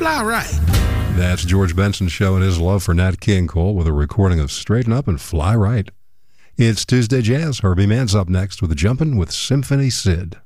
fly right. That's George Benson showing his love for Nat King Cole with a recording of Straighten Up and Fly Right. It's Tuesday Jazz. Herbie Mann's up next with Jumpin' with Symphony Sid.